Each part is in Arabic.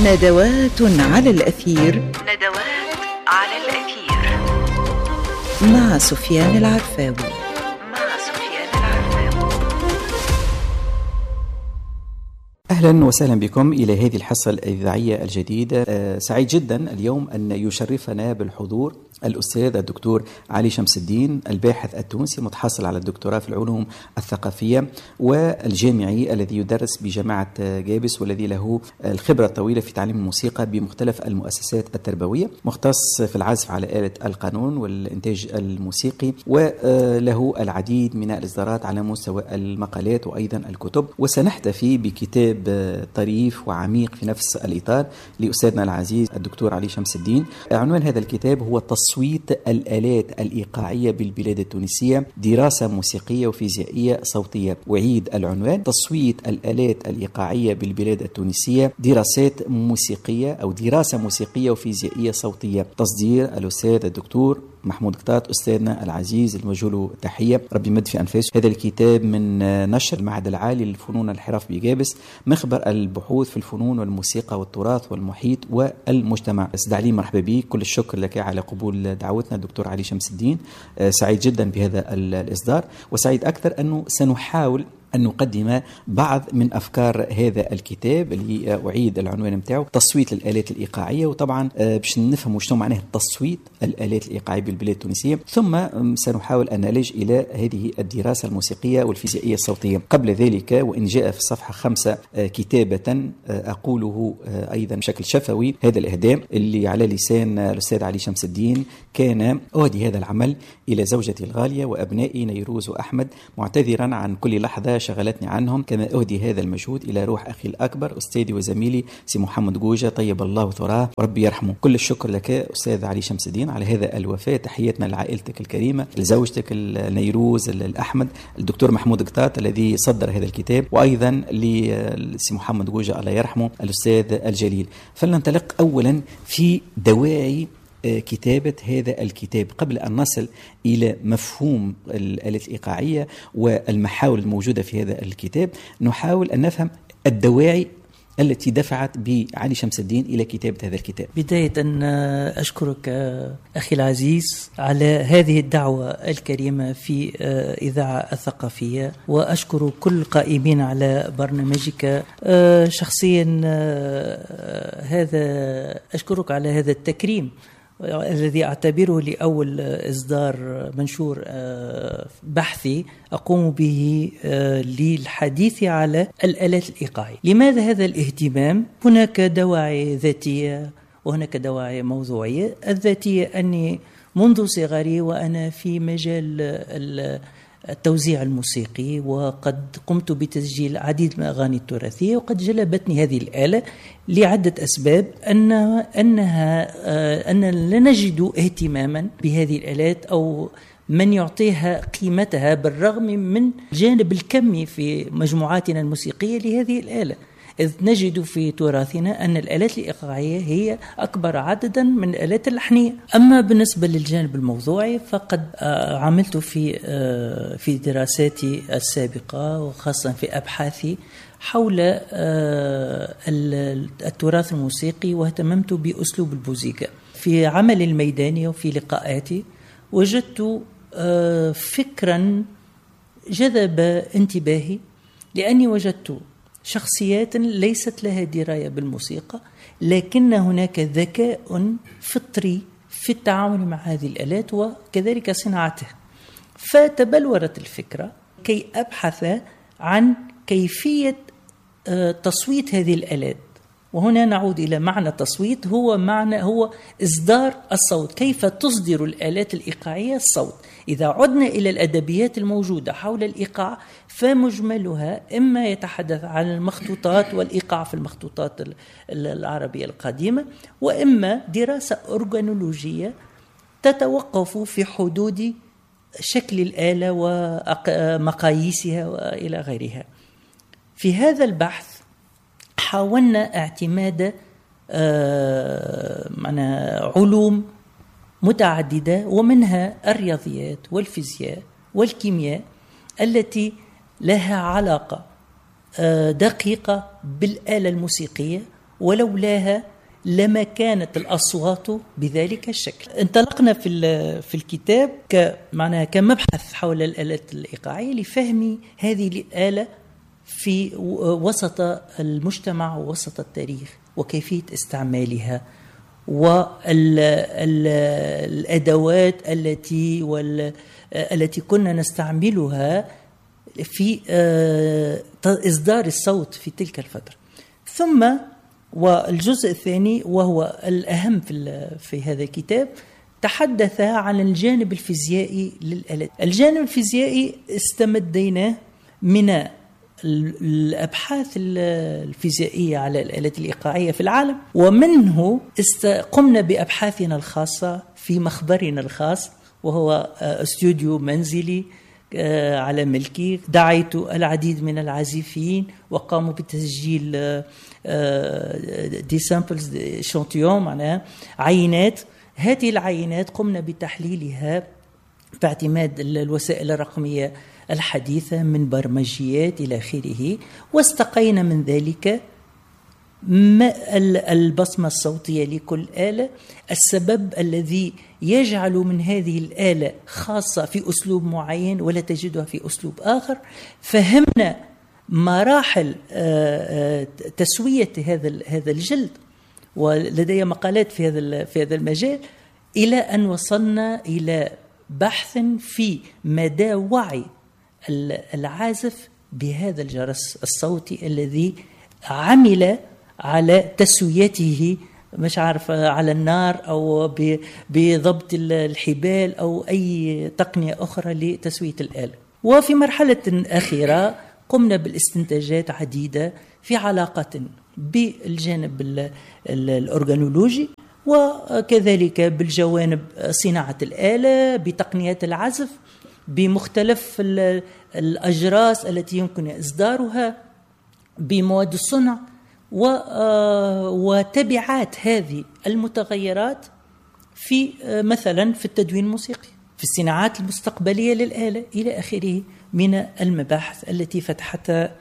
ندوات على الأثير. ندوات على الأثير مع سفيان العرفاوي. أهلا وسهلا بكم إلى هذه الحصة الإذاعية الجديدة. سعيد جدا اليوم أن يشرفنا بالحضور الأستاذ الدكتور علي شمس الدين، الباحث التونسي متحصل على الدكتوراه في العلوم الثقافية والجامعي الذي يدرس بجامعة جابس، والذي له الخبرة الطويلة في تعليم الموسيقى بمختلف المؤسسات التربوية، مختص في العزف على آلة القانون والإنتاج الموسيقي، وله العديد من الإصدارات على مستوى المقالات وأيضا الكتب. وسنحتفي بكتاب طريف وعميق في نفس الإطار لأستاذنا العزيز الدكتور علي شمس الدين. عنوان هذا الكتاب هو تصويت الآلات الإيقاعية بالبلاد التونسية، دراسة موسيقية وفيزيائية صوتية. أعيد العنوان: تصويت الآلات الإيقاعية بالبلاد التونسية، دراسات موسيقية أو دراسة موسيقية وفيزيائية صوتية. تصدير الأستاذ الدكتور محمود قطاط، أستاذنا العزيز الموجه له تحية، ربي يمد في أنفاسه. هذا الكتاب من نشر المعهد العالي للفنون الحرف بجابس، مخبر البحوث في الفنون والموسيقى والتراث والمحيط والمجتمع. أستاذ علي، مرحبا بك، كل الشكر لك على قبول دعوتنا دكتور علي شمس الدين. سعيد جدا بهذا الإصدار، وسعيد أكثر أنه سنحاول أن نقدم بعض من أفكار هذا الكتاب اللي أعيد العنوان متاعه تصويت الآلات الإيقاعية. وطبعا باش نفهم شنو معناه تصويت الآلات الإيقاعية بالبلاد التونسية، ثم سنحاول أن نلج إلى هذه الدراسة الموسيقية والفيزيائية الصوتية. قبل ذلك، وإن جاء في الصفحة 5 كتابة أقوله أيضا بشكل شفوي، هذا الإهداء اللي على لسان الأستاذ علي شمس الدين: كان أهدي هذا العمل إلى زوجتي الغالية وأبنائي نيروز وأحمد، معتذرا عن كل لحظة شغلتني عنهم، كما أهدي هذا المجهود إلى روح أخي الأكبر أستاذي وزميلي سي محمد جوجة، طيب الله ثراه وربي يرحمه. كل الشكر لك أستاذ علي شمس الدين على هذا الوفاء. تحياتنا لعائلتك الكريمة، لزوجتك النيروز الأحمد، الدكتور محمود قطاط الذي صدر هذا الكتاب، وأيضا لسي محمد جوجة الله يرحمه الأستاذ الجليل. فلننطلق أولا في دواعي كتابة هذا الكتاب قبل أن نصل إلى مفهوم الآلات الإيقاعية والمحاور الموجودة في هذا الكتاب. نحاول أن نفهم الدواعي التي دفعت بعلي شمس الدين إلى كتابة هذا الكتاب. بداية أشكرك أخي العزيز على هذه الدعوة الكريمة في إذاعة الثقافية، وأشكر كل القائمين على برنامجك. شخصيا أشكرك على هذا التكريم الذي أعتبره لأول إصدار منشور بحثي أقوم به للحديث على الآلات الإيقاعية. لماذا هذا الاهتمام؟ هناك دواعي ذاتية وهناك دواعي موضوعية. الذاتية أني منذ صغري وأنا في مجال التوزيع الموسيقي، وقد قمت بتسجيل عديد من الأغاني التراثية، وقد جلبتني هذه الآلة لعدة أسباب. أننا لا نجد اهتماما بهذه الآلات أو من يعطيها قيمتها بالرغم من الجانب الكمي في مجموعاتنا الموسيقية لهذه الآلة، إذ نجد في تراثنا أن الآلات الإيقاعية هي أكبر عددا من الآلات اللحنية. أما بالنسبة للجانب الموضوعي فقد عملت في دراساتي السابقة وخاصة في أبحاثي حول التراث الموسيقي، واهتممت بأسلوب البوزيكا. في عملي الميداني وفي لقاءاتي وجدت فكرا جذب انتباهي، لأني وجدت شخصيات ليست لها دراية بالموسيقى، لكن هناك ذكاء فطري في التعامل مع هذه الآلات وكذلك صناعتها. فتبلورت الفكرة كي أبحث عن كيفية تصويت هذه الآلات. وهنا نعود إلى معنى التصويت، هو إصدار الصوت، كيف تصدر الآلات الإيقاعية الصوت. إذا عدنا إلى الأدبيات الموجودة حول الإيقاع فمجملها إما يتحدث عن المخطوطات والإيقاع في المخطوطات العربية القديمة، وإما دراسة أورغانولوجية تتوقف في حدود شكل الآلة ومقاييسها وإلى غيرها. في هذا البحث حاولنا اعتماد علوم متعددة، ومنها الرياضيات والفيزياء والكيمياء التي لها علاقة دقيقة بالآلة الموسيقية، ولولاها لما كانت الأصوات بذلك الشكل. انطلقنا في الكتاب كمبحث حول الآلات الإيقاعية لفهم هذه الآلة في وسط المجتمع ووسط التاريخ وكيفية استعمالها والأدوات التي كنا نستعملها في إصدار الصوت في تلك الفترة. ثم والجزء الثاني وهو الأهم في هذا الكتاب تحدث عن الجانب الفيزيائي للآلات. الجانب الفيزيائي استمديناه من الأبحاث الفيزيائية على الآلات الإيقاعية في العالم، ومنه قمنا بأبحاثنا الخاصة في مخبرنا الخاص وهو استوديو منزلي على ملكي. دعيت العديد من العازفين وقاموا بتسجيل دي سامبلز شانتيون، معناها عينات. هذه العينات قمنا بتحليلها باعتماد الوسائل الرقمية الحديثة من برمجيات إلى آخره، واستقينا من ذلك البصمة الصوتية لكل آلة، السبب الذي يجعل من هذه الآلة خاصة في أسلوب معين ولا تجدها في أسلوب آخر. فهمنا مراحل تسوية هذا الجلد، ولدي مقالات في هذا المجال، إلى أن وصلنا إلى بحث في مدى وعي العازف بهذا الجرس الصوتي الذي عمل على تسويته، مش عارف على النار أو بضبط الحبال أو أي تقنية أخرى لتسوية الآلة. وفي مرحلة أخيرة قمنا بالاستنتاجات عديدة في علاقة بالجانب الأورغانولوجي وكذلك بالجوانب صناعة الآلة، بتقنيات العزف، بمختلف الأجراس التي يمكن إصدارها، بمواد الصنع، وتبعات هذه المتغيرات في مثلا في التدوين الموسيقي، في الصناعات المستقبلية للآلة إلى آخره من المباحث التي فتحها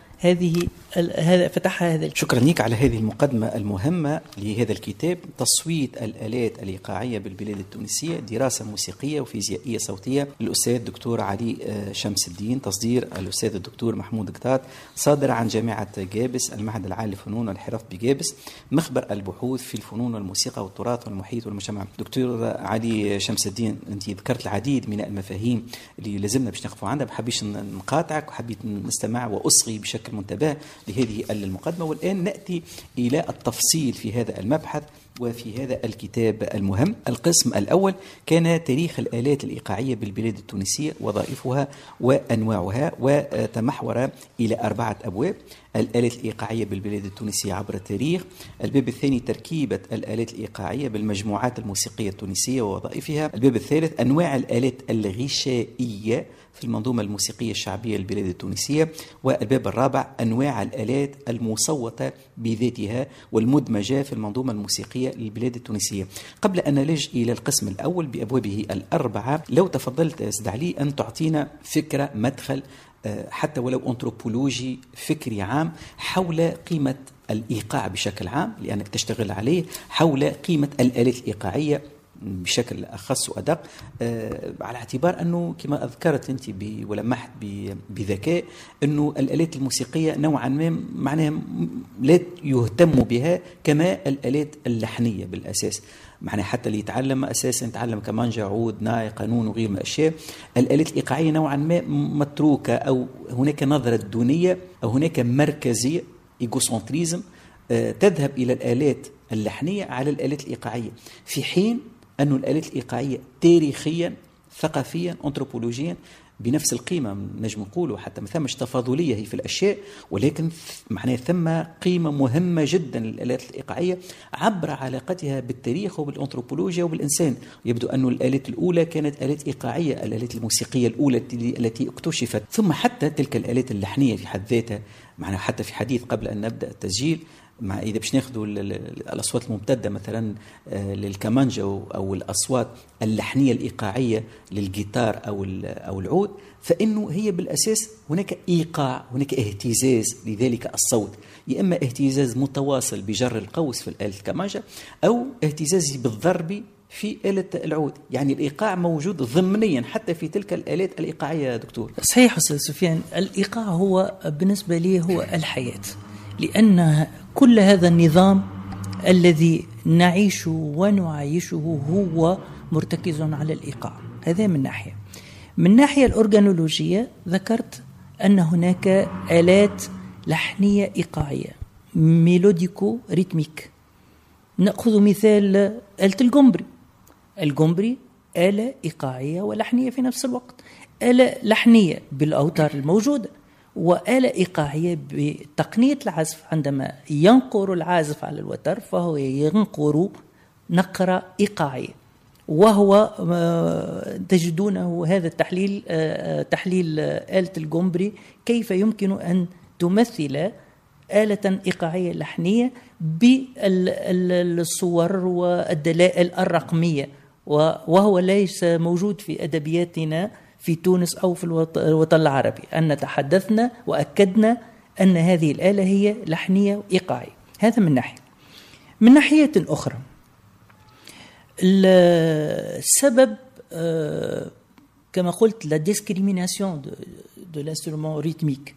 هذا. شكرا لك على هذه المقدمة المهمة لهذا الكتاب، تصويت الآلات الإيقاعية بالبلاد التونسية، دراسة موسيقية وفيزيائية صوتية، للأستاذ الدكتور علي شمس الدين، تصدير الأستاذ الدكتور محمود قطاط، صادر عن جامعة جابس، المعهد العالي للفنون والحرف بجابس، مخبر البحوث في الفنون والموسيقى والتراث والمحيط والمجتمع. دكتور علي شمس الدين، أنت ذكرت العديد من المفاهيم اللي لازمنا باش نقفوا عندها، بحبيش نقاطعك وحبيت نستمع وأصغي بشكل منتبه لهذه المقدمة. والآن نأتي إلى التفصيل في هذا المبحث وفي هذا الكتاب المهم. القسم الأول كان تاريخ الآلات الإيقاعية بالبلاد التونسية، وظائفها وأنواعها، وتمحور إلى 4 أبواب: الآلات الإيقاعية بالبلاد التونسية عبر التاريخ. الباب الثاني تركيبة الآلات الإيقاعية بالمجموعات الموسيقية التونسية ووظائفها. الباب الثالث أنواع الآلات الغشائية في المنظومة الموسيقية الشعبية للبلاد التونسية. والباب الرابع أنواع الآلات المصوتة بذاتها والمدمجة في المنظومة الموسيقية للبلاد التونسية. قبل أن نلج إلى القسم الأول بأبوابه 4، لو تفضلت أستاذ علي أن تعطينا فكرة، مدخل حتى ولو أنثروبولوجي فكري عام حول قيمة الإيقاع بشكل عام، لأنك تشتغل عليه، حول قيمة الآلات الإيقاعية بشكل أخص وأدق، على اعتبار أنه كما أذكرت أنت ولمحت بذكاء أنه الآلات الموسيقية نوعا ما معناها لا يهتم بها كما الآلات اللحنية بالأساس، معناها حتى اللي يتعلم أساسا يتعلم كمانجا، عود، ناي، قانون وغير من الأشياء. الآلات الإيقاعية نوعا ما متروكة، أو هناك نظرة دونية أو هناك مركزية، إيغوسنتريزم، تذهب إلى الآلات اللحنية على الآلات الإيقاعية، في حين أن الآلات الإيقاعية تاريخيا، ثقافيا، أنثروبولوجيا بنفس القيمة، نجم نقوله حتى ما ثمش تفاضلية هي في الأشياء، ولكن معناه ثم قيمة مهمة جدا للآلات الإيقاعية عبر علاقتها بالتاريخ وبالأنثروبولوجيا وبالإنسان. يبدو أن الآلات الأولى كانت آلات إيقاعية، الآلات الموسيقية الأولى التي اكتشفت، ثم حتى تلك الآلات اللحنية في حد ذاتها، معناه حتى في حديث قبل أن نبدأ التسجيل، مع إذا باش ناخذوا الأصوات الممتدة مثلا للكمانجا أو الأصوات اللحنية الإيقاعية للجيتار أو العود، فإنه هي بالأساس هناك إيقاع، هناك اهتزاز لذلك الصوت. يا إما اهتزاز متواصل بجر القوس في الآلة الكمانجة، أو اهتزاز بالضرب في آلة العود. يعني الإيقاع موجود ضمنيا حتى في تلك الآلات الإيقاعية دكتور. صحيح أستاذ سفيان، الإيقاع هو بالنسبة لي هو الحياة، لأن كل هذا النظام الذي نعيشه ونعيشه هو مرتكز على الإيقاع. هذا من ناحية. من ناحية الأورجانولوجية ذكرت أن هناك آلات لحنية إيقاعية، ميلوديكو ريتميك. نأخذ مثال آلة الجمبري. الجمبري آلة إيقاعية ولحنية في نفس الوقت، آلة لحنية بالأوتار الموجودة، وآلة إيقاعية بتقنية العزف. عندما ينقر العازف على الوتر فهو ينقر نقرة إيقاعية، وهو تجدونه هذا التحليل، تحليل آلة الجمبري كيف يمكن أن تمثل آلة إيقاعية لحنية بالصور والدلائل الرقمية، وهو ليس موجود في أدبياتنا في تونس أو في الوطن العربي. أن تحدثنا وأكدنا أن هذه الآلة هي لحنية إيقاعية. هذا من ناحية. من ناحية أخرى، السبب كما قلت la discrimination de l'instrument rythmique،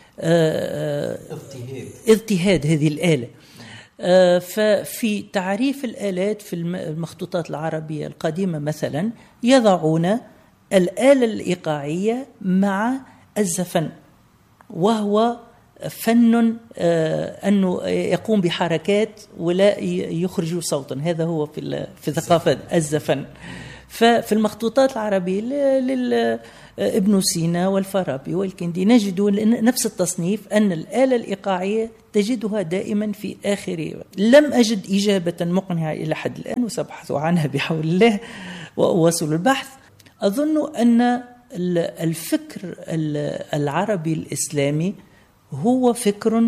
اضطهاد هذه الآلة. ففي تعريف الآلات في المخطوطات العربية القديمة مثلا يضعون الآلة الإيقاعية مع الزفن، وهو فن أنه يقوم بحركات ولا يخرج صوتا. هذا هو في ثقافة الزفن. ففي المخطوطات العربية ابن سينا والفارابي والكندي نجد نفس التصنيف، أن الآلة الإيقاعية تجدها دائما في آخر. لم أجد إجابة مقنعة إلى حد الآن، وسأبحث عنها بحول الله وأواصل البحث. أظن أن الفكر العربي الإسلامي هو فكر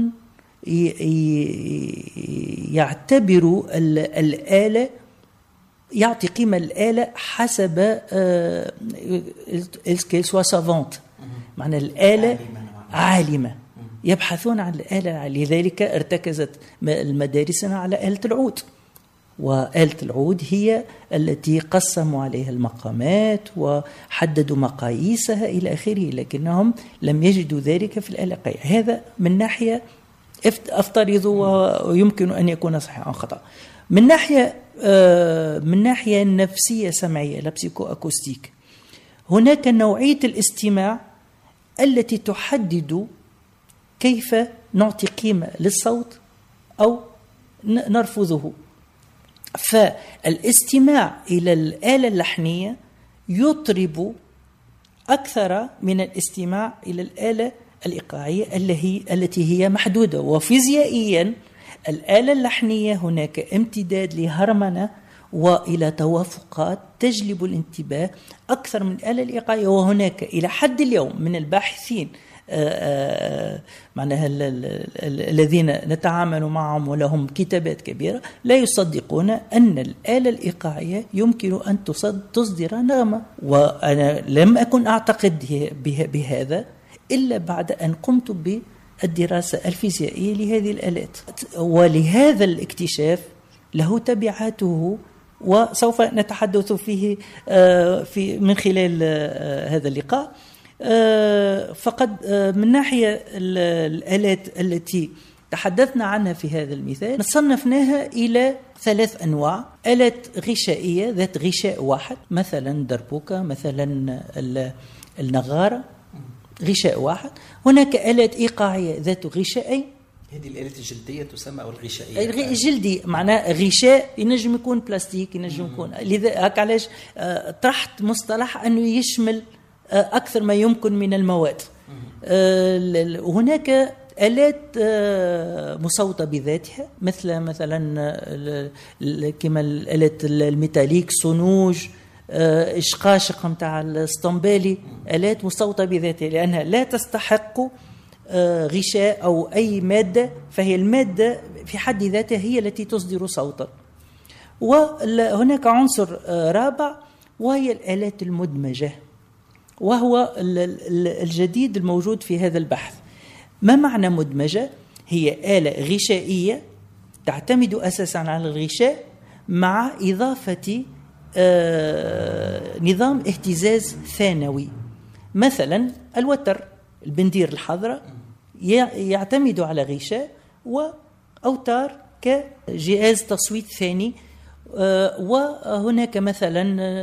يعتبر الآلة، يعطي قيمة الآلة حسب سوا سافونت، معنى الآلة عالمة، يبحثون عن الآلة. لذلك ارتكزت المدارسنا على آلة العود، وآلة العود هي التي قسموا عليها المقامات وحددوا مقاييسها إلى آخره، لكنهم لم يجدوا ذلك في الآلة الإيقاعية. هذا من ناحية أفترض ويمكن أن يكون صحيحا أو خطأ. من ناحية نفسية سمعية، لابسيكو أكوستيك، هناك نوعية الاستماع التي تحدد كيف نعطي قيمة للصوت أو نرفضه. فالاستماع إلى الآلة اللحنية يطرب أكثر من الاستماع إلى الآلة الإيقاعية التي هي محدودة. وفيزيائيا الآلة اللحنية هناك امتداد لهرمنة وإلى توافقات تجلب الانتباه أكثر من الآلة الإيقاعية. وهناك إلى حد اليوم من الباحثين معناها الذين نتعامل معهم ولهم كتابات كبيرة لا يصدقون أن الآلة الإيقاعية يمكن أن تصدر نغمة. وأنا لم أكن أعتقد بهذا إلا بعد أن قمت بالدراسة الفيزيائية لهذه الآلات. ولهذا الاكتشاف له تبعاته وسوف نتحدث فيه من خلال هذا اللقاء. فقد من ناحية الآلات التي تحدثنا عنها في هذا المثال صنفناها إلى 3 أنواع: آلات غشائية ذات غشاء واحد، مثلا دربوكة، مثلا النغارة، غشاء واحد. هناك آلات إيقاعية ذات غشائين، هذه الآلات الجلدية تسمى أو الغشائية. الجلدي معناه غشاء، ينجم يكون بلاستيك، ينجم يكون لذا هكا. علاش طرحت مصطلح أنه يشمل أكثر ما يمكن من المواد. هناك آلات مصوتة بذاتها، مثلا كما الآلات الميتاليك، صنوج، إشقاشق متاع الاسطنبالي، آلات مصوتة بذاتها لأنها لا تستحق غشاء أو أي مادة، فهي المادة في حد ذاتها هي التي تصدر صوتا. وهناك عنصر رابع وهي الآلات المدمجة، وهو الجديد الموجود في هذا البحث. ما معنى مدمجة؟ هي آلة غشائية تعتمد أساسا على الغشاء مع إضافة نظام اهتزاز ثانوي. مثلا الوتر، البندير الحضراء يعتمد على غشاء وأوتار كجهاز تصويت ثاني. وهناك مثلا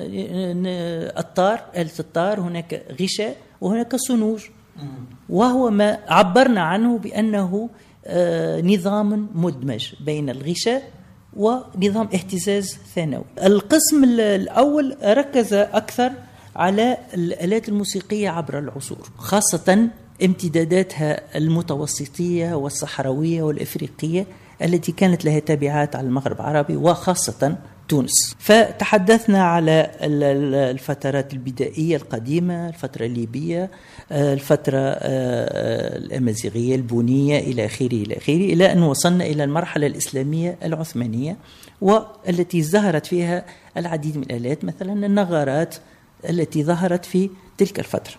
آلة الطار هناك غشاء وهناك صنوج، وهو ما عبرنا عنه بأنه نظام مدمج بين الغشاء ونظام اهتزاز ثانوي. القسم الأول ركز أكثر على الآلات الموسيقية عبر العصور، خاصة امتداداتها المتوسطية والصحراوية والإفريقية التي كانت لها تبعات على المغرب العربي وخاصة تونس. فتحدثنا على الفترات البدائية القديمة، الفترة الليبية، الفترة الأمازيغية البونية إلى آخره إلى أن وصلنا إلى المرحلة الإسلامية العثمانية، والتي ظهرت فيها العديد من الآلات، مثلا النغارات التي ظهرت في تلك الفترة.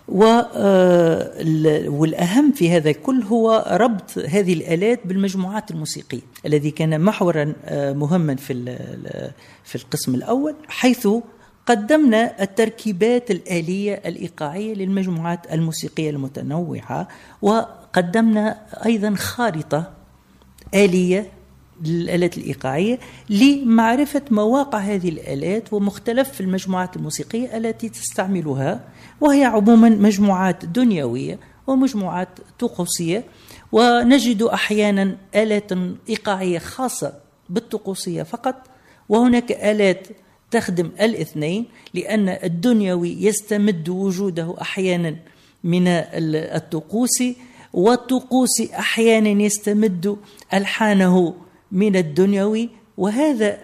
والأهم في هذا الكل هو ربط هذه الآلات بالمجموعات الموسيقية، الذي كان محورا مهما في القسم الأول، حيث قدمنا التركيبات الآلية الإيقاعية للمجموعات الموسيقية المتنوعة، وقدمنا أيضا خارطة آلية للآلات الإيقاعية لمعرفة مواقع هذه الآلات ومختلف المجموعات الموسيقية التي تستعملها، وهي عموما مجموعات دنيوية ومجموعات طقوسية. ونجد أحيانا آلات إيقاعية خاصة بالطقوسية فقط، وهناك آلات تخدم الاثنين، لأن الدنيوي يستمد وجوده أحيانا من الطقوسي، والطقوسي أحيانا يستمد ألحانه من الدنيوي، وهذا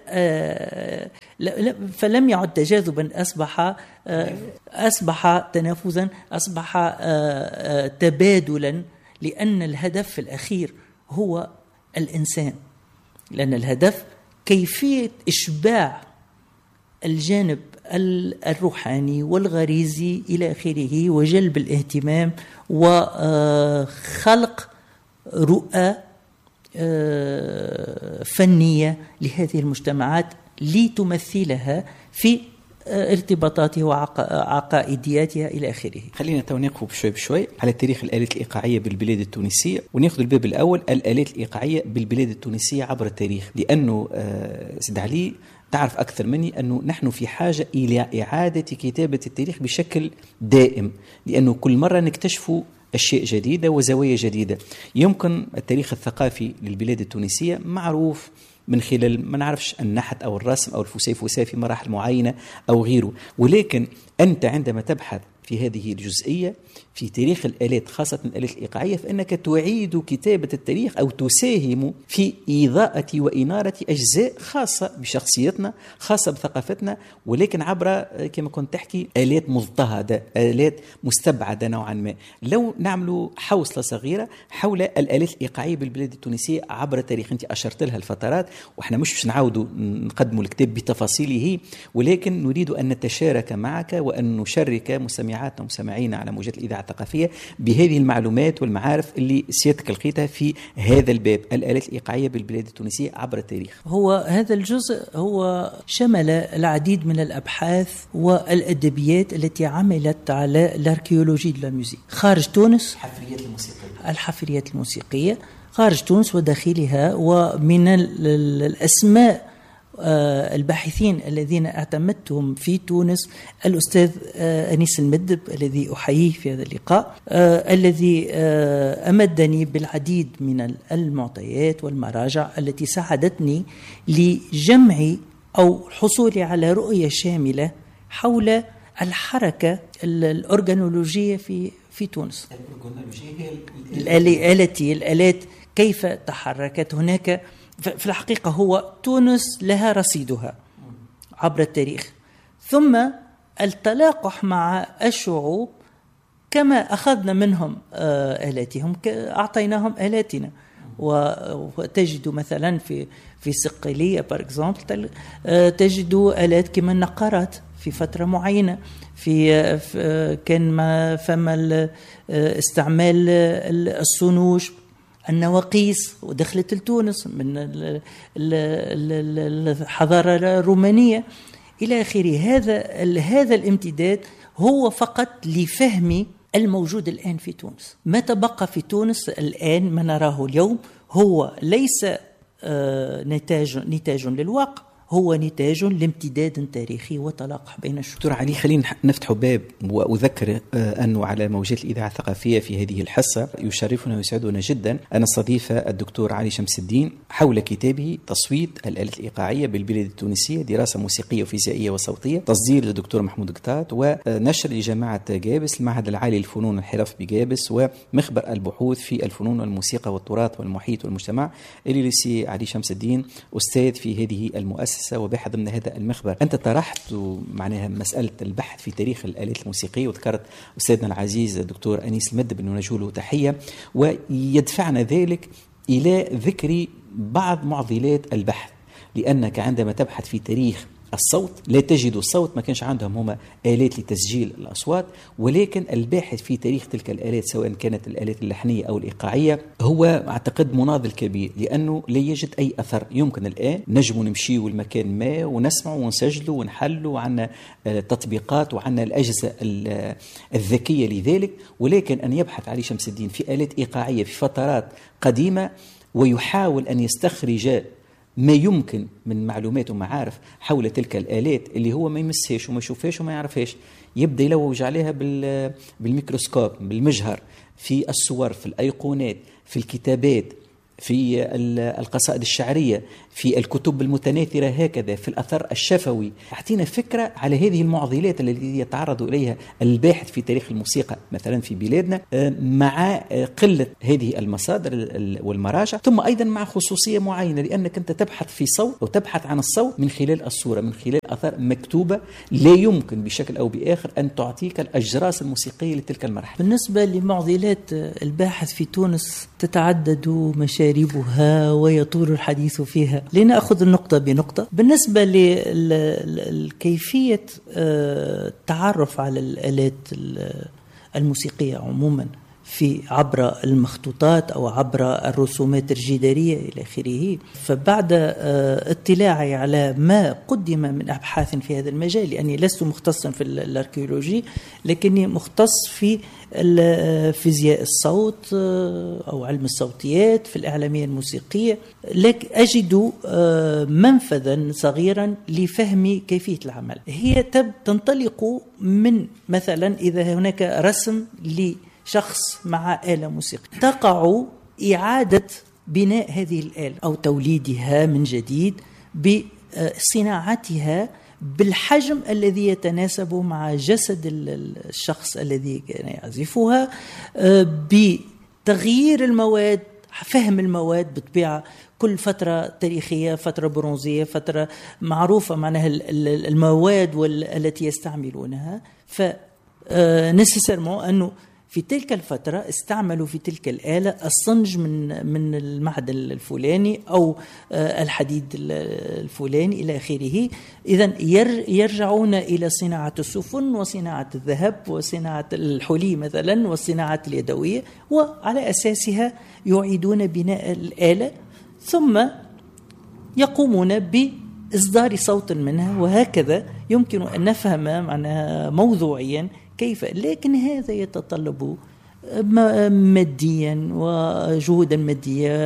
فلم يعد تجاذبا، أصبح تنافسا، أصبح تبادلا، لأن الهدف الأخير هو الإنسان، لأن الهدف كيفية إشباع الجانب الروحاني والغريزي إلى آخره، وجلب الاهتمام وخلق رؤى فنية لهذه المجتمعات لتمثلها في ارتباطاتها وعقائدياتها إلى آخره. خلينا نقف بشوي بشوي على تاريخ الآلات الإيقاعية بالبلاد التونسية، ونأخذ الباب الأول، الآلات الإيقاعية بالبلاد التونسية عبر التاريخ. لأنه سيد علي تعرف أكثر مني أنه نحن في حاجة إلى إعادة كتابة التاريخ بشكل دائم، لأنه كل مرة نكتشف أشياء جديدة وزوايا جديدة. يمكن التاريخ الثقافي للبلاد التونسية معروف من خلال ما نعرفش النحت أو الرسم أو الفسيفساء في مراحل معينة أو غيره، ولكن أنت عندما تبحث في هذه الجزئية في تاريخ الآلات خاصة الآلات الإيقاعية، فإنك تعيد كتابة التاريخ أو تساهم في إضاءة وإنارة أجزاء خاصة بشخصيتنا، خاصة بثقافتنا، ولكن عبر كما كنت تحكي آلات مضطهدة، آلات مستبعدة نوعا ما. لو نعملوا حوصلة صغيرة حول الآلات الإيقاعية بالبلاد التونسية عبر التاريخ، أنت أشرت لها الفترات، وإحنا مش نعاودوا نقدموا الكتاب بتفاصيله، ولكن نريد أن نتشارك معك وأن نشارك مستمعاتنا ومستمعينا على موجات الإذاعة الثقافية بهذه المعلومات والمعارف اللي سيادتك لقيتها في هذا الباب، الآلات الإيقاعية بالبلاد التونسية عبر التاريخ. هو هذا الجزء هو شمل العديد من الأبحاث والأدبيات التي عملت على الاركيولوجي دو لا موسيقى خارج تونس، الحفريات الموسيقية خارج تونس وداخلها. ومن الأسماء الباحثين الذين اعتمدتهم في تونس الأستاذ أنيس المدب، الذي أحييه في هذا اللقاء، الذي أمدني بالعديد من المعطيات والمراجع التي ساعدتني لجمع أو الحصول على رؤية شاملة حول الحركة الأورغانولوجية في تونس. الآلات كيف تحركت هناك. في الحقيقة هو تونس لها رصيدها عبر التاريخ، ثم التلاقح مع الشعوب، كما أخذنا منهم آلاتهم أعطيناهم آلاتنا. وتجد مثلا في صقلية بار اكزامبل تجد آلات كما النقارات في فترة معينة، كان فما استعمال الصنوج النواقيس ودخلت لتونس من الحضارة الرومانية إلى آخره. هذا الامتداد هو فقط لفهم الموجود الآن في تونس. ما تبقى في تونس الآن ما نراه اليوم هو ليس نتاج للواقع، هو نتاج لامتداد تاريخي وتلاقح بين الشعوب. دكتور علي، خلينا نفتح باب وأذكر أنه على موجات الإذاعة الثقافية في هذه الحصة يشرفنا ويسعدنا جدا أن نستضيف الدكتور علي شمس الدين حول كتابه تصويت الآلة الإيقاعية بالبلاد التونسية، دراسة موسيقية وفيزيائية وصوتية، تصدير للدكتور محمود قطات، ونشر لجامعة جابس، المعهد العالي للفنون والحرف بجابس، ومخبر البحوث في الفنون والموسيقى والتراث والمحيط والمجتمع اللي لسي علي شمس الدين أستاذ في هذه المؤسسة وباحث ضمن هذا المخبر. أنت طرحت معناها مسألة البحث في تاريخ الآلات الموسيقية، وذكرت أستاذنا العزيز الدكتور أنيس المدب أنه نجوله تحية، ويدفعنا ذلك إلى ذكر بعض معضلات البحث، لأنك عندما تبحث في تاريخ الصوت لا تجد الصوت، ما كانش عندهم هما آلات لتسجيل الأصوات، ولكن الباحث في تاريخ تلك الآلات سواء كانت الآلات اللحنية أو الإيقاعية هو أعتقد مناضل كبير، لأنه لا يجد أي أثر. يمكن الآن نجم نمشي والمكان ما ونسمع ونسجل ونحل، وعنا تطبيقات وعنا الأجهزة الذكية لذلك، ولكن أن يبحث علي شمس الدين في آلات إيقاعية في فترات قديمة ويحاول أن يستخرج ما يمكن من معلومات ومعارف حول تلك الآلات اللي هو ما يمسهاش وما يشوفهاش وما يعرفهاش، يبدأ يلوج عليها بالميكروسكوب، بالمجهر، في الصور، في الأيقونات، في الكتابات، في القصائد الشعرية، في الكتب المتناثرة، هكذا في الأثر الشفوي. أعطينا فكرة على هذه المعضلات التي يتعرض إليها الباحث في تاريخ الموسيقى مثلا في بلادنا، مع قلة هذه المصادر والمراجع، ثم أيضا مع خصوصية معينة، لأنك أنت تبحث في صوت أو تبحث عن الصوت من خلال الصورة، من خلال أثار مكتوبة لا يمكن بشكل أو بآخر أن تعطيك الأجراس الموسيقية لتلك المرحلة. بالنسبة لمعضلات الباحث في تونس تتعدد مشاربها ويطول الحديث فيها، لنأخذ النقطة بنقطة. بالنسبة لكيفية التعرف على الآلات الموسيقية عموما في عبر المخطوطات أو عبر الرسومات الجدارية إلى آخره، فبعد اطلاعي على ما قدم من أبحاث في هذا المجال، لأني لست مختصا في الأركيولوجي لكني مختص في فيزياء الصوت أو علم الصوتيات في الإعلامية الموسيقية، لكن أجد منفذا صغيرا لفهم كيفية العمل. هي تنطلق من مثلا إذا هناك رسم شخص مع آلة موسيقية، تقع إعادة بناء هذه الآلة أو توليدها من جديد بصناعتها بالحجم الذي يتناسب مع جسد الشخص الذي كان يعزفها، بتغيير المواد، فهم المواد بطبيعة، كل فترة تاريخية، فترة برونزية، فترة معروفة معناها المواد التي يستعملونها، فنسيسرمون أنه في تلك الفترة استعملوا في تلك الآلة الصنج من المعدن الفلاني أو الحديد الفلاني إلى آخره. إذن يرجعون إلى صناعة السفن وصناعة الذهب وصناعة الحلي مثلا والصناعة اليدوية، وعلى أساسها يعيدون بناء الآلة، ثم يقومون بإصدار صوت منها، وهكذا يمكن أن نفهم معناها موضوعيا كيف. لكن هذا يتطلب ماديا وجهودا مادية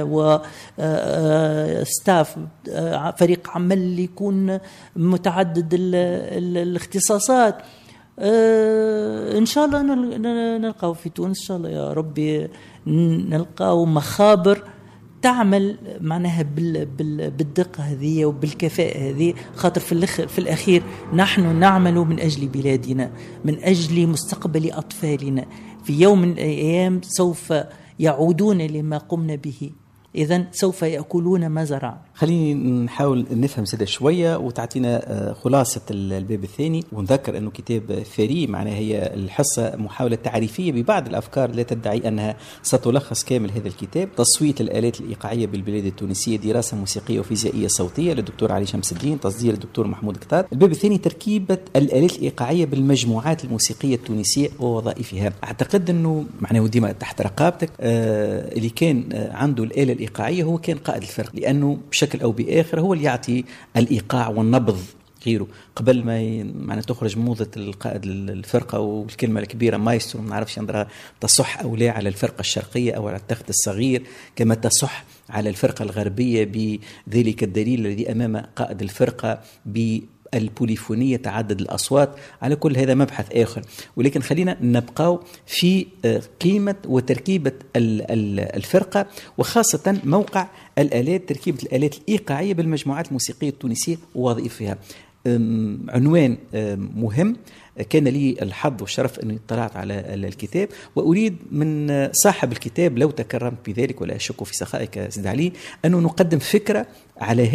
وستاف، فريق عمل يكون متعدد الاختصاصات. إن شاء الله نلقاو في تونس إن شاء الله يا ربي، نلقاو مخابر تعمل معناها بالدقة هذه وبالكفاءة هذه، خاطر في الأخير نحن نعمل من أجل بلادنا، من أجل مستقبل أطفالنا. في يوم من الأيام سوف يعودون لما قمنا به إذن سوف يأكلون ما زرعوا. خليني نحاول نفهم زيادة شوية وتعطينا خلاصة الباب الثاني. ونذكر أنه كتاب ثري معناها هي الحصة محاولة تعريفية ببعض الأفكار لا تدعي أنها ستلخص كامل هذا الكتاب. تصويت الآلات الإيقاعية بالبلاد التونسية، دراسة موسيقية وفيزيائية صوتية للدكتور علي شمس الدين، تصدير الدكتور محمود كتار. الباب الثاني تركيبة الآلات الإيقاعية بالمجموعات الموسيقية التونسية ووظائفها. أعتقد أنه معناه ديما تحت رقابتك اللي كان عنده الآلة الإيقاعية هو كان قائد الفرق، لأنه بشكل أو بآخر هو اللي يعطي الإيقاع والنبض غيره. قبل ما تخرج موضة القائد الفرقة والكلمة الكبيرة مايسترو ما نعرفش عندها تصح أو لا على الفرقة الشرقية أو على التخت الصغير، كما تصح على الفرقة الغربية بذلك الدليل الذي أمام قائد الفرقة البوليفونية تعدد الأصوات. على كل هذا مبحث آخر، ولكن خلينا نبقى في قيمة وتركيبة الفرقة، وخاصة موقع الآلات، تركيبة الآلات الإيقاعية بالمجموعات الموسيقية التونسية ووظائفها. عنوان مهم. كان لي الحظ والشرف أني اطلعت على الكتاب، وأريد من صاحب الكتاب لو تكرمت بذلك ولا أشك في سخائك سيد علي أنه نقدم فكرة على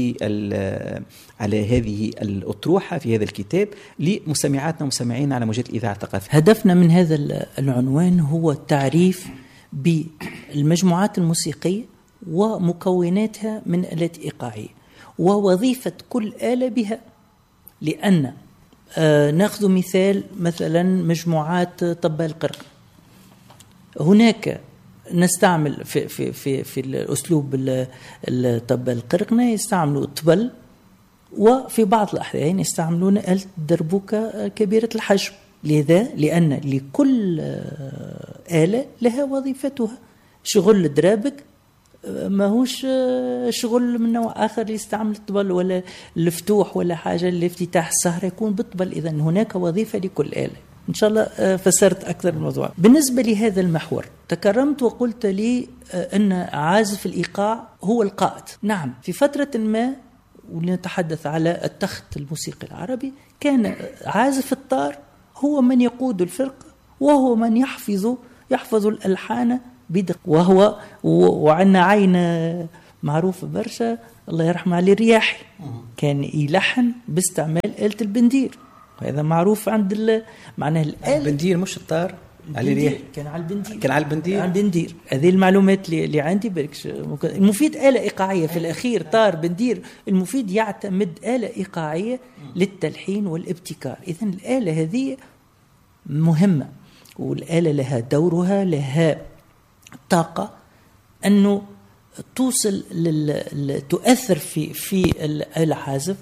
هذه الأطروحة في هذا الكتاب لمستمعاتنا ومستمعينا على موجات الإذاعة الثقافية. هدفنا من هذا العنوان هو التعريف بالمجموعات الموسيقية ومكوناتها من آلات إيقاعية ووظيفة كل آلة بها. لأن نأخذ مثلا مجموعات طبال القرق، هناك نستعمل في الأسلوب الطبال القرقنة يستعملوا الطبل، وفي بعض الأحيان يستعملون آلة دربوكة كبيرة الحجم. لذا لأن لكل آلة لها وظيفتها. شغل الدرابك ما هوش شغل من نوع آخر يستعمل الطبل، ولا الفتوح ولا حاجة الافتتاح السهرة يكون بالطبل. إذن هناك وظيفة لكل آلة. إن شاء الله فسرت أكثر الموضوع. بالنسبة لهذا المحور تكرمت وقلت لي أن عازف الإيقاع هو القائد. نعم، في فترة ما ونتحدث على التخت الموسيقي العربي كان عازف الطار هو من يقود الفرقة، وهو من يحفظ الألحان بدق. وعندنا عين معروفة برشا الله يرحمه علي الرياحي، كان يلحن باستعمال آلة البندير، وهذا معروف عند معناه الآلة البندير مش الطار. علي الرياحي كان على البندير. هذه المعلومات اللي عندي بركش. المفيد آلة إيقاعية في الأخير، طار بندير. المفيد يعتمد آلة إيقاعية للتلحين والابتكار. إذن الآلة هذه مهمة، والآلة لها دورها، لها طاقة أنه توصل تؤثر في العازف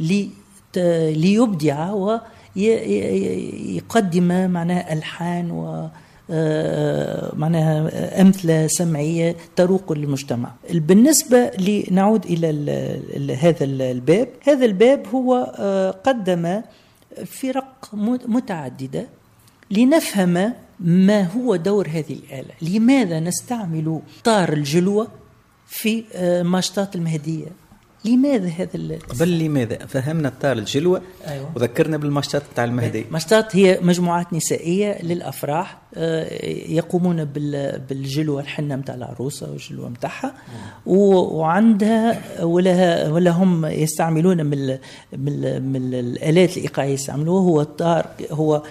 ليبدع ويقدم معناها ألحان ومعناها أمثلة سمعية تروق للمجتمع. بالنسبة لنعود إلى هذا الباب، هذا الباب هو قدم فرق متعددة لنفهم ما هو دور هذه الآلة. لماذا نستعمل طار الجلوة في ماشطات المهدية؟ لماذا هذا قبل لماذا فهمنا الطار الجلوة؟ أيوة. وذكرنا بالماشطات تاع المهدي. ماشطات هي مجموعات نسائية للأفراح يقومون بالجلوة، الحنة متاع العروسة والجلوة متاعها، وعندها ولا هم يستعملون من الآلات الإيقاعية يستعملوه هو الطار، هو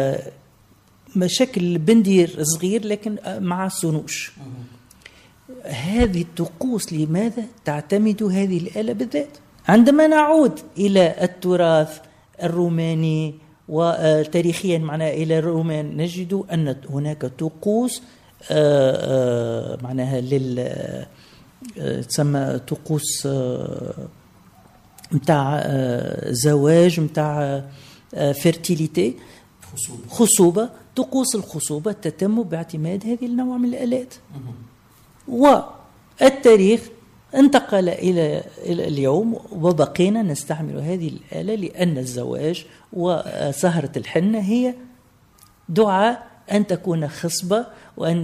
شكل بندير صغير لكن مع سنوش. هذه الطقوس لماذا تعتمد هذه الآلة بالذات؟ عندما نعود إلى التراث الروماني وتاريخيا معنا إلى الرومان نجد أن هناك طقوس معناها تسمى طقوس متاع زواج، متاع فيرتيليتي، خصوبة. طقوس الخصوبة تتم باعتماد هذه النوع من الآلات. والتاريخ انتقل إلى اليوم وبقينا نستعمل هذه الآلة، لأن الزواج وسهرة الحنة هي دعاء أن تكون خصبة، وأن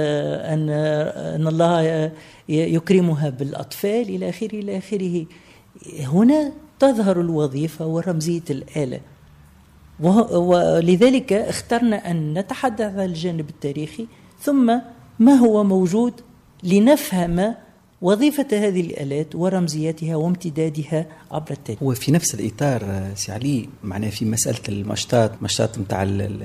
الله يكرمها بالأطفال إلى آخره. هنا تظهر الوظيفة ورمزية الآلة، ولذلك اخترنا أن نتحدث عن الجانب التاريخي ثم ما هو موجود لنفهم وظيفة هذه الآلات ورمزيتها وامتدادها عبر التاريخ. وفي نفس الإطار سي علي معناه في مسألة مشاط متاع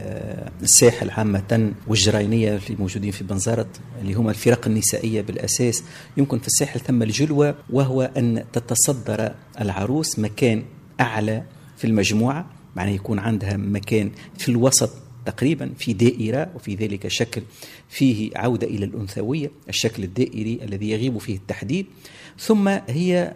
الساحل عامة والجراينية اللي موجودين في بنزرت اللي هما الفرق النسائية بالأساس، يمكن في الساحل ثم الجلوة، وهو أن تتصدر العروس مكان أعلى في المجموعة، معناه يكون عندها مكان في الوسط تقريبا في دائرة، وفي ذلك شكل فيه عودة إلى الأنثوية، الشكل الدائري الذي يغيب فيه التحديد. ثم هي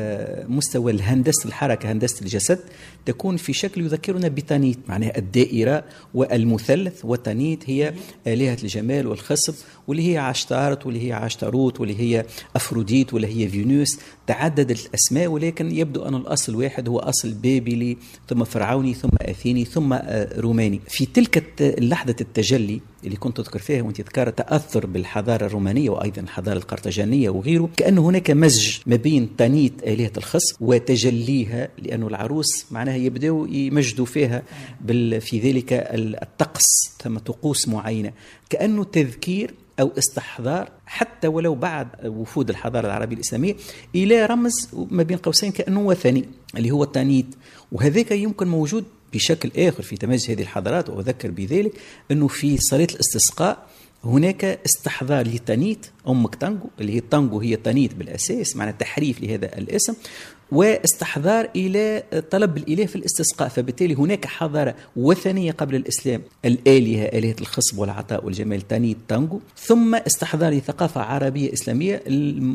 مستوى الهندسة الحركة، هندسة الجسد تكون في شكل يذكرنا بتانيت، معناها الدائرة والمثلث، وتانيت هي آلهة الجمال والخصب، واللي هي عشتارت واللي هي عشتروت واللي هي أفروديت واللي هي فينوس. تعددت الأسماء، ولكن يبدو أن الأصل واحد، هو أصل بابلي ثم فرعوني ثم أثيني ثم روماني. في تلك لحظة التجلي اللي كنت تذكر فيها وانت ذكرت تأثر بالحضارة الرومانية وأيضا الحضارة القرطاجانية وغيره، كأن هناك مزج ما بين تانيت آلهة الخصب وتجليها، لأن العروس معناها يبدأوا يمجدوا فيها في ذلك الطقس، ثم طقوس معينة، كأنه تذكير أو استحضار حتى ولو بعد وفود الحضارة العربية الإسلامية إلى رمز ما بين قوسين كأنه وثني اللي هو التانيت. وهذاك يمكن موجود بشكل آخر في تميز هذه الحضارات، وأذكر بذلك أنه في صلاة الاستسقاء هناك استحضار لتانيت أمك تانجو، اللي هي التانجو هي تانيت بالأساس، معنى تحريف لهذا الاسم، واستحضار إلى طلب الإله في الاستسقاء. فبالتالي هناك حضارة وثنية قبل الإسلام، الآلهة آلهة الخصب والعطاء والجمال تانيت تانجو، ثم استحضار لثقافة عربية إسلامية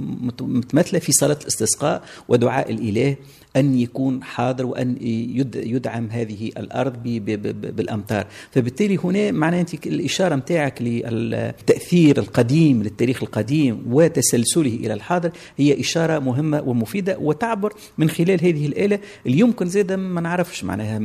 متمثلة في صلاة الاستسقاء ودعاء الإله أن يكون حاضر وأن يدعم هذه الأرض بالأمطار. فبالتالي هنا معناه أنت الإشارة متاعك للتأثير القديم للتاريخ القديم وتسلسله إلى الحاضر هي إشارة مهمة ومفيدة، وتعبر من خلال هذه الآلة اللي يمكن زيادة ما نعرفش معناها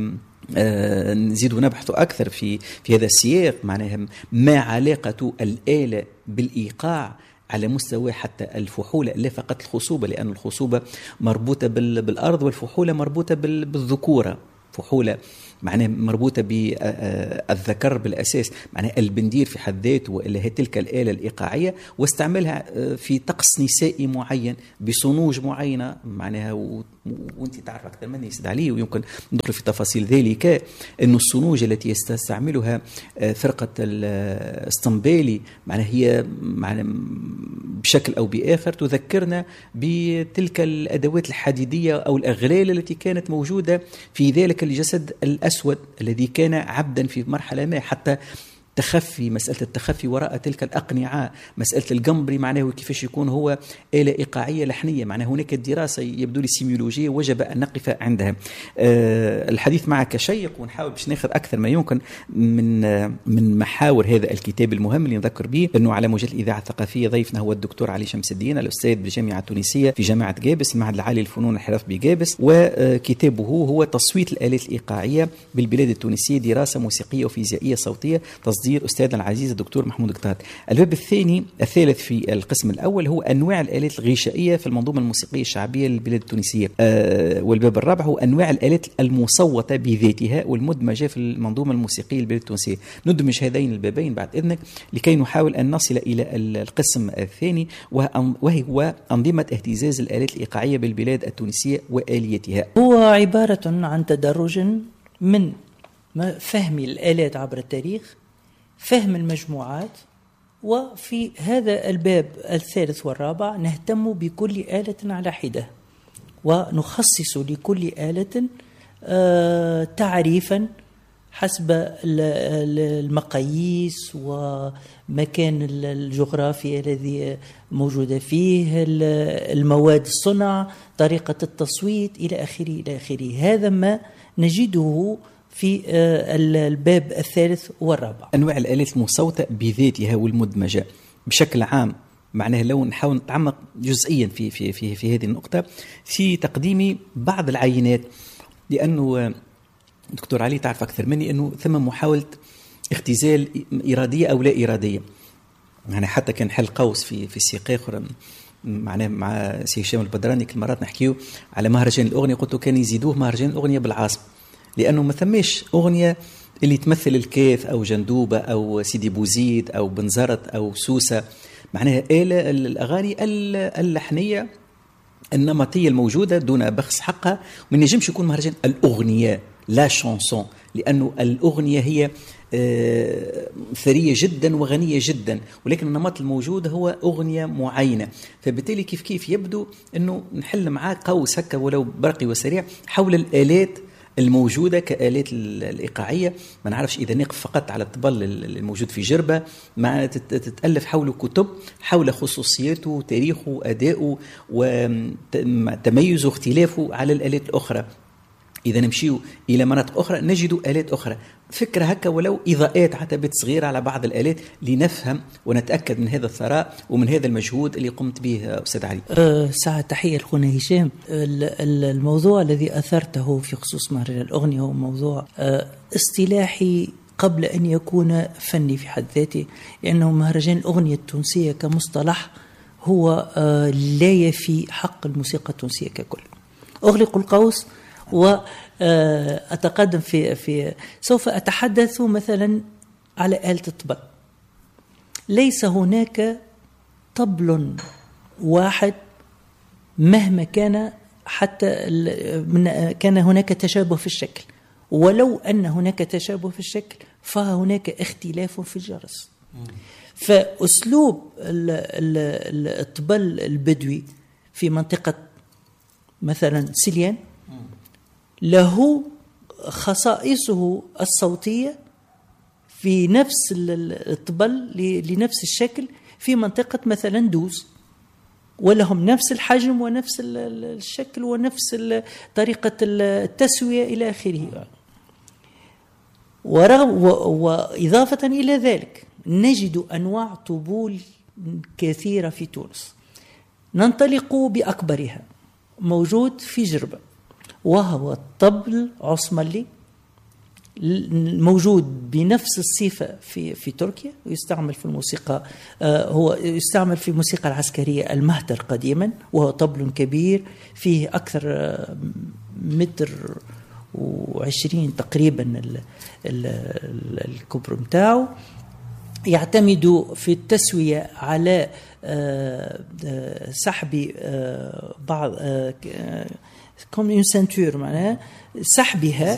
نزيد ونبحث أكثر في هذا السياق، معناها ما علاقة الآلة بالإيقاع على مستوى حتى الفحولة، لا فقط الخصوبة، لأن الخصوبة مربوطة بالأرض والفحولة مربوطة بالذكورة. فحولة معناه مربوطة بالذكر بالأساس، معناه البندير في حد ذاته وإلا هي تلك الآلة الإيقاعية، واستعملها في طقس نسائي معين بصنوج معينة معناها. وانت تعرف أكثر مني سيد علي، ويمكن ندخل في تفاصيل ذلك، أن الصنوج التي يستعملها فرقة الاسطنبالي معناها هي بشكل أو بآخر تذكرنا بتلك الأدوات الحديدية أو الأغلال التي كانت موجودة في ذلك الجسد الأسود الذي كان عبدا في مرحلة ما، حتى تخفي مسألة التخفي وراء تلك الأقنعة، مسألة القمبري معناه كيفاش يكون هو آلة إيقاعية لحنية، معناه هناك دراسة يبدو لي سيميولوجية وجب أن نقف عندها. الحديث معك شيق، ونحاول باش ناخذ أكثر ما يمكن من محاور هذا الكتاب المهم اللي نذكر به أنه على موجة الإذاعة الثقافية ضيفنا هو الدكتور علي شمس الدين، الأستاذ بالجامعة التونسية في جامعة جابس، المعهد العالي للفنون الحرف بجابس، وكتابه هو تصويت الآلات الإيقاعية بالبلاد التونسية، دراسة موسيقية وفيزيائية صوتية، تصدير أستاذنا العزيز الدكتور محمود قطاد. الباب الثالث في القسم الأول هو أنواع الآلات الغشائية في المنظومة الموسيقية الشعبية للبلاد التونسية، والباب الرابع هو أنواع الآلات المصوتة بذاتها والمدمجة في المنظومة الموسيقية للبلاد التونسية. ندمج هذين البابين بعد إذنك لكي نحاول أن نصل إلى القسم الثاني، وهو أنظمة اهتزاز الآلات الإيقاعية بالبلاد التونسية وآليتها. هو عبارة عن تدرج من فهم الآلات عبر التاريخ، فهم المجموعات، وفي هذا الباب الثالث والرابع نهتم بكل آلة على حدة، ونخصص لكل آلة تعريفا حسب المقاييس ومكان الجغرافي الذي موجود فيه، المواد الصنع، طريقة التصويت إلى آخره إلى آخره. هذا ما نجده في الباب الثالث والرابع. أنواع الآلات المصوتة بذاتها والمدمجة بشكل عام، معناها لو نحاول نتعمق جزئيا في هذه النقطة في تقديم بعض العينات، لأنه دكتور علي تعرف أكثر مني أنه ثم محاولة اختزال إرادية أو لا إرادية، يعني حتى كان حل قوس في سياق آخر معناه مع سي هشام البدراني كل مرات نحكيه على مهرجان الأغنية، قلت كان يزيدوه مهرجان الأغنية بالعاصم، لأنه ما ثماش أغنية اللي تمثل الكيف أو جندوبة أو سيدي بوزيد أو بنزرت أو سوسة، معناها آلة الأغاني اللحنية النمطية الموجودة دون بخس حقها. ما نجمش يكون مهرجان الأغنية لا شانسون، لأنه الأغنية هي ثرية جدا وغنية جدا، ولكن النمط الموجود هو أغنية معينة. فبالتالي كيف يبدو أنه نحل معاه قوس هكا ولو برقي وسريع حول الآلات الموجودة كآلات الإيقاعية. ما نعرفش إذا نقف فقط على الطبل الموجود في جربة، مع تتألف حوله كتب حول خصوصياته، تاريخه، أدائه، وتميزه، اختلافه على الآلات الأخرى. إذا نمشيو إلى مناطق أخرى نجد آلات أخرى. فكرة هكا ولو إضاءات عتبات صغيرة على بعض الآلات لنفهم ونتأكد من هذا الثراء ومن هذا المجهود اللي قمت به أستاذ علي. ساعة تحية لخونا هشام. الموضوع الذي أثرته في خصوص مهرجان الأغنية هو موضوع اصطلاحي قبل أن يكون فني في حد ذاته، لأنه مهرجان الأغنية التونسية كمصطلح هو لا يفي حق الموسيقى التونسية ككل. أغلق القوس وأتقدم في سوف أتحدث مثلا على آلة الطبل. ليس هناك طبل واحد مهما كان، حتى كان هناك تشابه في الشكل، ولو أن هناك تشابه في الشكل فهناك اختلاف في الجرس. فأسلوب الطبل البدوي في منطقة مثلا سليان له خصائصه الصوتية في نفس الطبل لنفس الشكل في منطقة مثلا دوز، ولهم نفس الحجم ونفس الشكل ونفس طريقة التسوية إلى آخره. وإضافة إلى ذلك نجد أنواع طبول كثيرة في تونس. ننطلق بأكبرها موجود في جربة، وهو الطبل عصملي موجود بنفس الصفة في تركيا، ويستعمل في الموسيقى، هو يستعمل في الموسيقى العسكرية المهتر قديما، وهو طبل كبير فيه أكثر 1.20 متر تقريبا الكبر متاعه. يعتمد في التسوية على سحب بعض كوم سنتور، معناها سحبها